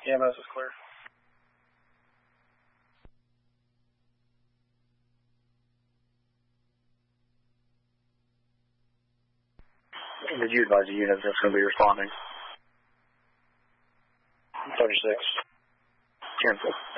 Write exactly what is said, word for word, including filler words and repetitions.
E M S is clear. Did you advise the unit that's going to be responding? thirty-six. Cancel.